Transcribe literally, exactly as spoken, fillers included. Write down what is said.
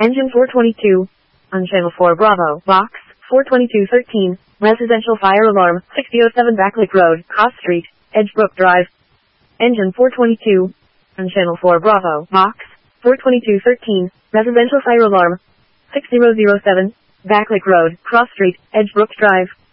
Engine four twenty-two. On channel four Bravo, box, four twenty-two thirteen, residential fire alarm, sixty oh seven Backlick Road, Cross Street, Edgebrook Drive. Engine four twenty-two. On channel four Bravo, box, four twenty-two thirteen, residential fire alarm, six thousand seven, Backlick Road, Cross Street, Edgebrook Drive.